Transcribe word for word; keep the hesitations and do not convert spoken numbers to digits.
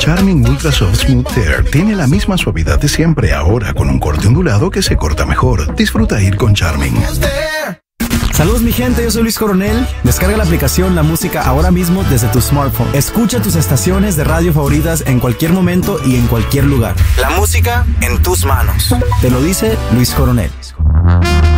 Charmin Ultra Soft Smooth Tear tiene la misma suavidad de siempre, ahora con un corte ondulado que se corta mejor. Disfruta ir con Charmin. Saludos mi gente, yo soy Luis Coronel. Descarga la aplicación La Música ahora mismo desde tu smartphone. Escucha tus estaciones de radio favoritas en cualquier momento y en cualquier lugar. La música en tus manos. Te lo dice Luis Coronel.